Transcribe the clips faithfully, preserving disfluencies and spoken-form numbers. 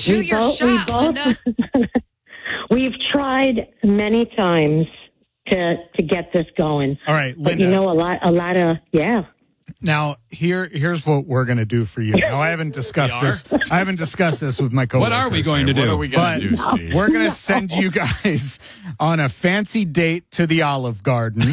Shoot we your both, shot, we both, Linda. We've tried many times to to get this going. All right, but Linda. you know, a lot, a lot of yeah. Now, here, here's what we're going to do for you. Now, I haven't discussed this. I haven't discussed this with my coworkers. What are we going to do? What are we going to do, But Steve? we're going to send you guys on a fancy date to the Olive Garden.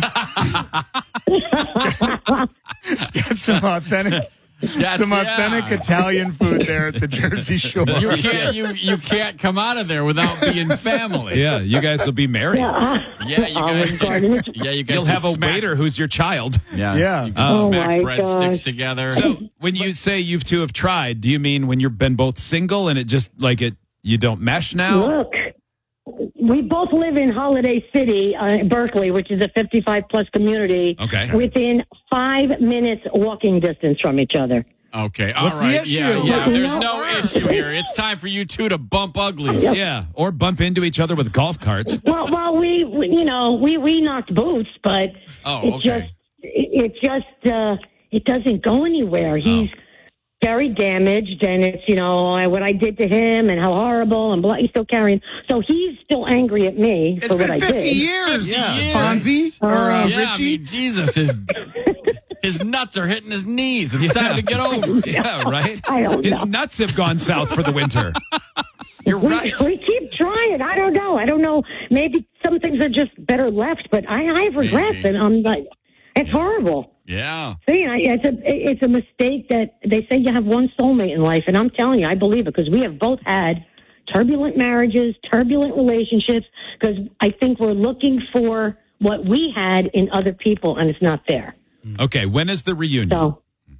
Get some authentic, That's- some yeah. authentic Italian food there at the Jersey Shore. You can't you you can't come out of there without being family. Yeah, you guys will be married. Yeah. Yeah, you Olive guys. Garden. Yeah, you guys. You'll have a just smack- waiter who's your child. Yes, Yeah. you can Oh, smack my breadsticks gosh. together. So when you say you two have tried, do you mean when you've been both single and it just like it you don't mesh now? Look, we both live in Holiday City, uh, Berkeley, which is a fifty-five plus community. Okay. Within five minutes walking distance from each other. Okay, all What's the right. issue? Yeah, yeah. Well, There's no. no issue here. It's time for you two to bump uglies. Yeah, or bump into each other with golf carts. Well, well, we, we you know, we, we knocked boots, but Oh, it okay. just, it, it just, uh, it doesn't go anywhere. He's very damaged, and it's, you know, I- what I did to him and how horrible, and blah, he's still carrying. So he's still angry at me It's for what been I fifty did. years. Yeah. years. Fonzie or uh, yeah, I Richie. mean, Jesus, his his nuts are hitting his knees. It's time to get over. it. Yeah, right? I don't His know. nuts have gone south for the winter. You're We, right. we keep trying. I don't know. I don't know. Maybe some things are just better left, but I, I have regrets, Maybe. and I'm like, it's horrible. Yeah. See, I, it's a it's a mistake that they say you have one soulmate in life, and I'm telling you, I believe it because we have both had turbulent marriages, turbulent relationships. Because I think we're looking for what we had in other people, and it's not there. Okay, when is the reunion? So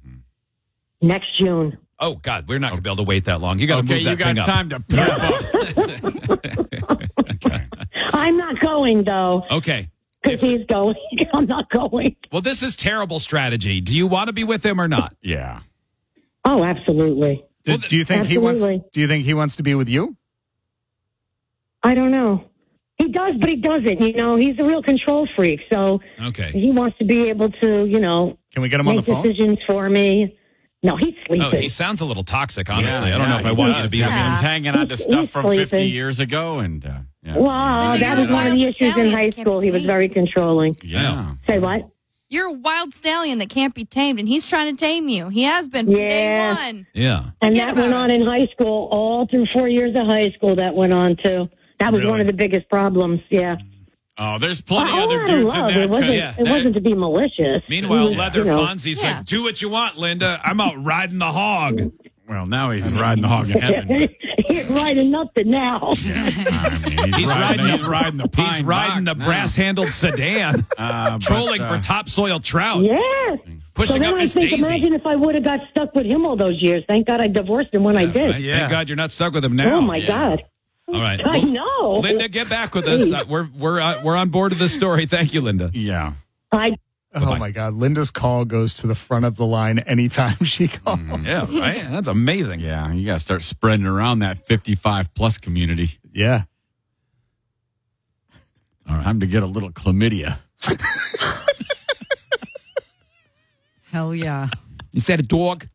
next June. Oh God, we're not going to be able to wait that long. You got to Okay, move that you got thing up. time to prep up. Okay. I'm not going though Okay. because he's going. I'm not going. Well, this is terrible strategy. Do you want to be with him or not? Yeah. Oh, absolutely. Do, do you think he wants? Absolutely. Do you think he wants to be with you? I don't know. He does, but he doesn't. You know, he's a real control freak. So Okay. he wants to be able to, you know, Can we get him on the make phone? decisions for me. No, he's sleeping. Oh, he sounds a little toxic, honestly. Yeah, I don't know yeah, if I he want you does. to be with Yeah. him. He's hanging on to stuff He's from fifty sleeping. years ago, and uh, yeah. Wow, Maybe that you're was one of the a issues in stallion high that can't school. be He was tamed. very controlling. yeah. Say what? You're a wild stallion that can't be tamed, and he's trying to tame you. He has been from Yeah. day one. Yeah. And Forget that went about on it. in high school, all through four years of high school. That went on too. That was Really? one of the biggest problems. Yeah. Oh, there's plenty Well, other out of dudes in love. that. It wasn't. Yeah, it that- wasn't to be malicious. Meanwhile, It was, Leather you know, Fonzie's Yeah. like, do what you want, Linda. I'm out riding the hog. Well, now he's riding the hog in heaven. He's riding nothing now. I mean, he's, He's riding, riding he's the- riding the pine He's riding the box now. brass-handled sedan, Uh, but, trolling uh, for topsoil trout, Yeah. pushing so then up I Miss think, Daisy. imagine if I would have got stuck with him all those years. Thank God I divorced him when I did. Right? Thank God you're not stuck with him now. Oh my yeah. God. All right. I Well, know. Linda, get back with us. Uh, we're we're uh, we're on board of this story. Thank you, Linda. Yeah. I Oh my God! Linda's call goes to the front of the line anytime she calls. Yeah, right. That's amazing. Yeah, you got to start spreading around that fifty-five plus community. Yeah. All right. Time to get a little chlamydia. Hell yeah. You said a dog.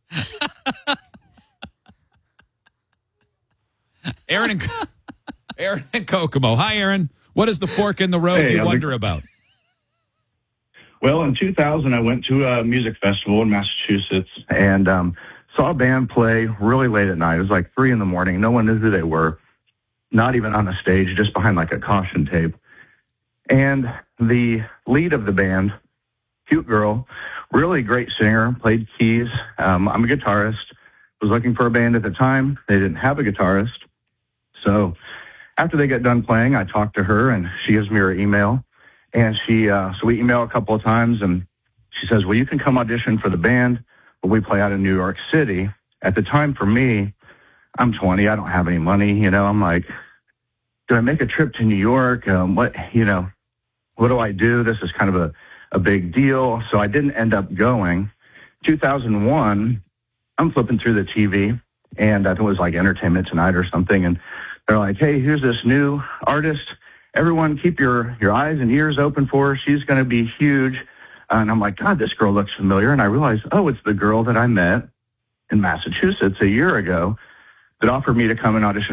Aaron and Aaron and Kokomo. Hi, Aaron. What is the fork in the road Hey, you how's it- wonder about? Well, in two thousand, I went to a music festival in Massachusetts and um, saw a band play really late at night. It was like three in the morning. No one knew who they were, not even on the stage, just behind like a caution tape. And the lead of the band, cute girl, really great singer, played keys. Um, I'm a guitarist, was looking for a band at the time. They didn't have a guitarist. So after they got done playing, I talked to her and she gives me her email. And she, uh, so we email a couple of times and she says, well, you can come audition for the band, but we play out in New York City. At the time for me, I'm twenty. I don't have any money. You know, I'm like, do I make a trip to New York? Um, what, you know, what do I do? This is kind of a, a big deal. So I didn't end up going. two thousand one, I'm flipping through the T V and I think it was like Entertainment Tonight or something. And they're like, hey, here's this new artist. Everyone keep your, your eyes and ears open for her. She's going to be huge. And I'm like, God, this girl looks familiar. And I realized, oh, it's the girl that I met in Massachusetts a year ago that offered me to come and audition